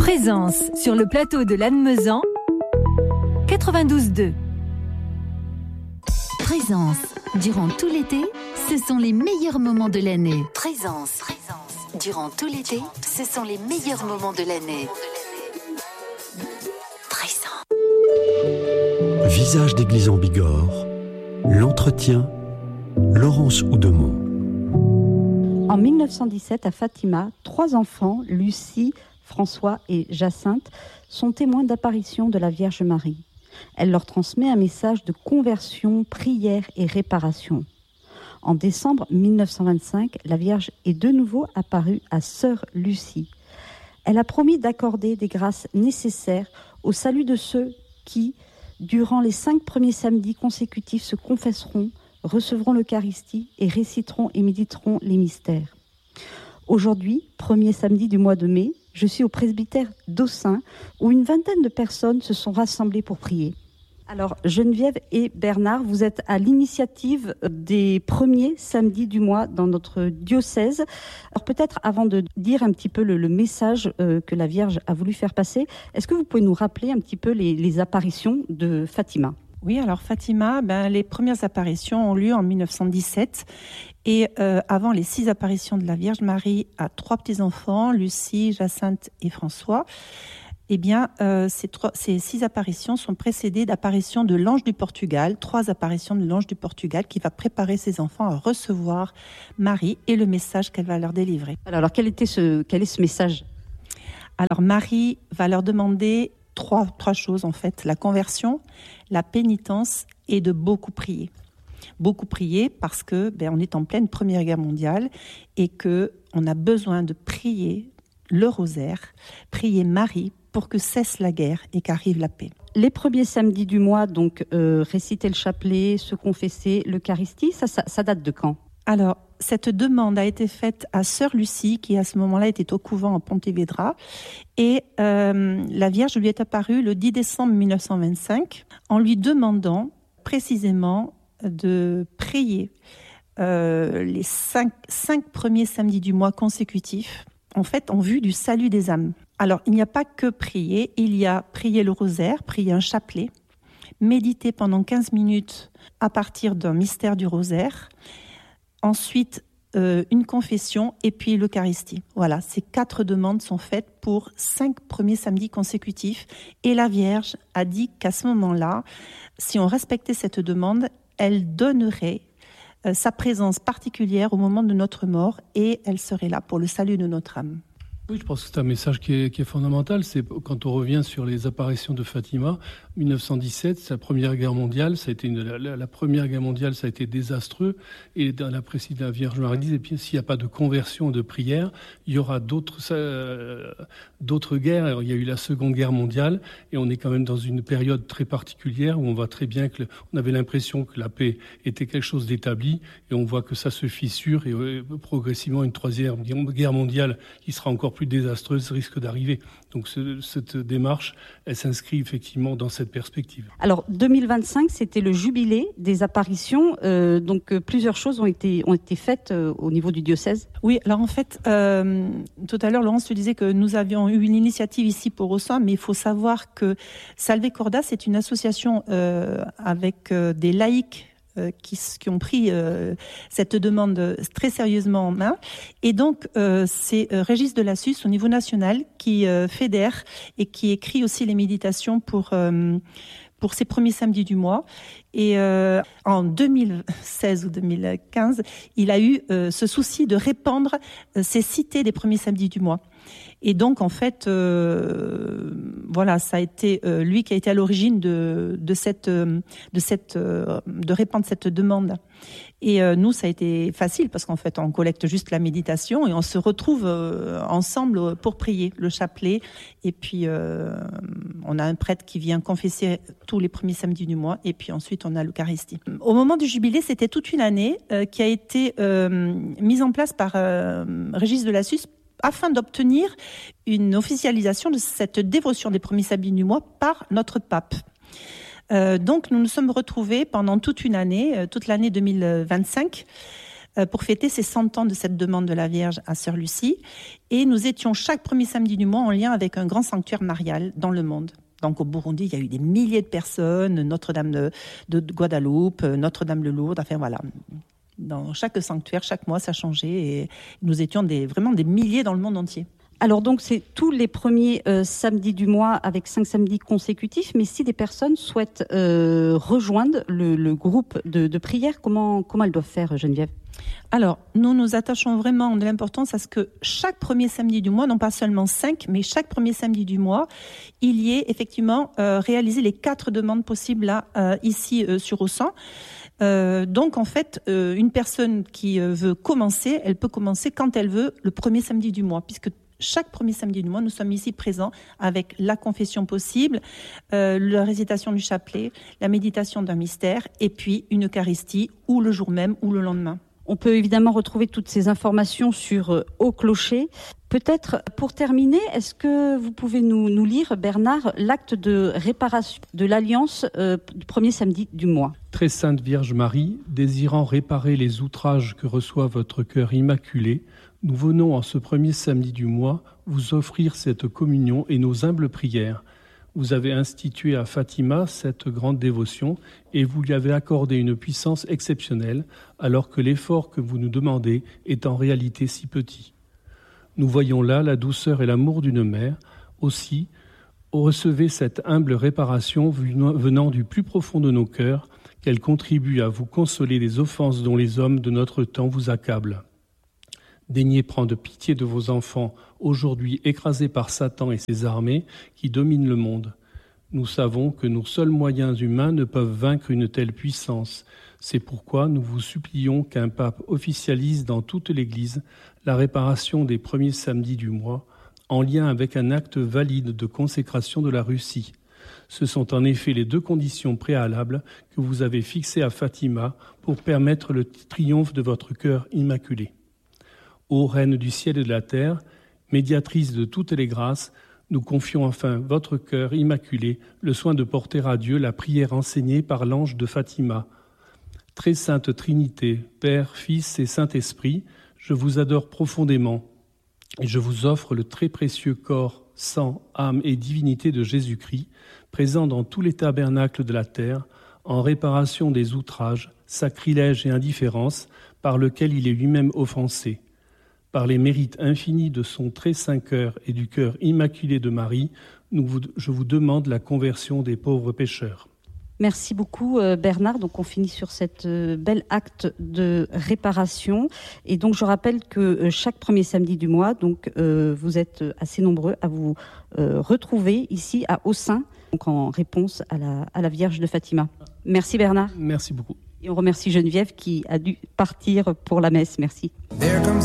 Présence sur le plateau de Lannemezan, 92.2. Présence. Durant tout l'été, ce sont les meilleurs moments de l'année. Présence. Durant tout l'été, ce sont les meilleurs moments de l'année. Présence. Visage d'église en Bigorre, l'entretien, Laurence Oudemont. En 1917, à Fatima, 3 enfants, Lucie, François et Jacinthe, sont témoins d'apparition de la Vierge Marie. Elle leur transmet un message de conversion, prière et réparation. En décembre 1925, la Vierge est de nouveau apparue à Sœur Lucie. Elle a promis d'accorder des grâces nécessaires au salut de ceux qui, durant les 5 premiers samedis consécutifs, se confesseront, recevront l'Eucharistie et réciteront et méditeront les mystères. Aujourd'hui, premier samedi du mois de mai, je suis au presbytère d'Aussin où une vingtaine de personnes se sont rassemblées pour prier. Alors, Geneviève et Bernard, vous êtes à l'initiative des premiers samedis du mois dans notre diocèse. Alors peut-être avant de dire un petit peu le message que la Vierge a voulu faire passer, est-ce que vous pouvez nous rappeler un petit peu les apparitions de Fatima ? Oui, alors Fatima, les premières apparitions ont lieu en 1917 et avant les 6 apparitions de la Vierge Marie à 3 petits-enfants, Lucie, Jacinthe et François, ces 6 apparitions sont précédées d'apparitions de l'ange du Portugal, 3 apparitions de l'ange du Portugal qui va préparer ses enfants à recevoir Marie et le message qu'elle va leur délivrer. Alors quel est ce message ? Alors Marie va leur demander trois choses en fait, la conversion, la pénitence et de beaucoup prier. Beaucoup prier parce que on est en pleine Première Guerre mondiale et que on a besoin de prier le rosaire, prier Marie pour que cesse la guerre et qu'arrive la paix. Les premiers samedis du mois, donc réciter le chapelet, se confesser, l'Eucharistie, ça date de quand ? Alors, cette demande a été faite à Sœur Lucie, qui à ce moment-là était au couvent en Pontevedra. Et la Vierge lui est apparue le 10 décembre 1925 en lui demandant précisément de prier les 5 premiers samedis du mois consécutifs, en fait en vue du salut des âmes. Alors, il n'y a pas que prier, il y a prier le rosaire, prier un chapelet, méditer pendant 15 minutes à partir d'un mystère du rosaire, ensuite une confession et puis l'Eucharistie. Voilà, ces 4 demandes sont faites pour 5 premiers samedis consécutifs. Et la Vierge a dit qu'à ce moment-là, si on respectait cette demande, elle donnerait sa présence particulière au moment de notre mort et elle serait là pour le salut de notre âme. Oui, je pense que c'est un message qui est fondamental. C'est quand on revient sur les apparitions de Fatima, 1917, c'est la Première Guerre mondiale. Ça a été la Première Guerre mondiale, ça a été désastreux. Et dans la précise de la Vierge Marie dit, et puis s'il n'y a pas de conversion, de prière, il y aura d'autres guerres. Alors, il y a eu la Seconde Guerre mondiale, et on est quand même dans une période très particulière où on voit très bien on avait l'impression que la paix était quelque chose d'établi, et on voit que ça se fissure, et progressivement une Troisième Guerre mondiale qui sera encore plus désastreuse risque d'arriver. Donc cette démarche, elle s'inscrit effectivement dans cette perspective. Alors 2025, c'était le jubilé des apparitions, donc plusieurs choses ont été faites au niveau du diocèse. Oui, alors en fait, tout à l'heure Laurence te disait que nous avions eu une initiative ici pour Aussin, mais il faut savoir que Salve Corda, c'est une association avec des laïcs qui ont pris cette demande très sérieusement en main. Et donc, c'est Régis de Lassus, au niveau national, qui fédère et qui écrit aussi les méditations pour ces premiers samedis du mois. Et en 2016 ou 2015, il a eu ce souci de répandre ces cités des premiers samedis du mois. Et donc, en fait, ça a été lui qui a été à l'origine de répandre cette demande. Et nous, ça a été facile parce qu'en fait, on collecte juste la méditation et on se retrouve ensemble pour prier le chapelet. Et puis, on a un prêtre qui vient confesser tous les premiers samedis du mois. Et puis ensuite, on a l'Eucharistie. Au moment du jubilé, c'était toute une année qui a été mise en place par Régis de Lassus afin d'obtenir une officialisation de cette dévotion des premiers samedis du mois par notre pape. Donc nous nous sommes retrouvés pendant toute une année, toute l'année 2025, pour fêter ces 100 ans de cette demande de la Vierge à Sœur Lucie. Et nous étions chaque premier samedi du mois en lien avec un grand sanctuaire marial dans le monde. Donc au Burundi, il y a eu des milliers de personnes, Notre-Dame de Guadeloupe, Notre-Dame de Lourdes, enfin voilà. Dans chaque sanctuaire, chaque mois, ça changeait et nous étions vraiment des milliers dans le monde entier. Alors donc c'est tous les premiers samedis du mois avec 5 samedis consécutifs, mais si des personnes souhaitent rejoindre le groupe de prière, comment elles doivent faire, Geneviève ? Alors, nous attachons vraiment de l'importance à ce que chaque premier samedi du mois, non pas seulement 5, mais chaque premier samedi du mois, il y ait effectivement réalisé les 4 demandes possibles là, ici sur Aussan. Donc en fait, une personne qui veut commencer, elle peut commencer quand elle veut le premier samedi du mois, puisque chaque premier samedi du mois, nous sommes ici présents avec la confession possible, la récitation du chapelet, la méditation d'un mystère et puis une Eucharistie ou le jour même ou le lendemain. On peut évidemment retrouver toutes ces informations sur Au Clocher. Peut-être pour terminer, est-ce que vous pouvez nous lire, Bernard, l'acte de réparation de l'Alliance du premier samedi du mois ? Très sainte Vierge Marie, désirant réparer les outrages que reçoit votre cœur immaculé, nous venons en ce premier samedi du mois vous offrir cette communion et nos humbles prières. Vous avez institué à Fatima cette grande dévotion et vous lui avez accordé une puissance exceptionnelle alors que l'effort que vous nous demandez est en réalité si petit. Nous voyons là la douceur et l'amour d'une mère. Aussi, recevez cette humble réparation venant du plus profond de nos cœurs, qu'elle contribue à vous consoler des offenses dont les hommes de notre temps vous accablent. Daignez prendre pitié de vos enfants, aujourd'hui écrasés par Satan et ses armées qui dominent le monde. Nous savons que nos seuls moyens humains ne peuvent vaincre une telle puissance. C'est pourquoi nous vous supplions qu'un pape officialise dans toute l'Église la réparation des premiers samedis du mois, en lien avec un acte valide de consécration de la Russie. Ce sont en effet les 2 conditions préalables que vous avez fixées à Fatima pour permettre le triomphe de votre cœur immaculé. Ô Reine du ciel et de la terre, médiatrice de toutes les grâces, nous confions enfin votre cœur immaculé le soin de porter à Dieu la prière enseignée par l'ange de Fatima. Très sainte Trinité, Père, Fils et Saint-Esprit, je vous adore profondément et je vous offre le très précieux corps, sang, âme et divinité de Jésus-Christ, présent dans tous les tabernacles de la terre, en réparation des outrages, sacrilèges et indifférences par lesquels il est lui-même offensé. Par les mérites infinis de son très saint cœur et du cœur immaculé de Marie, je vous demande la conversion des pauvres pécheurs. Merci beaucoup Bernard. Donc on finit sur cette bel acte de réparation. Et donc je rappelle que chaque premier samedi du mois, donc vous êtes assez nombreux à vous retrouver ici à Aussan, donc en réponse à la Vierge de Fatima. Merci Bernard. Merci beaucoup. Et on remercie Geneviève qui a dû partir pour la messe. Merci. There comes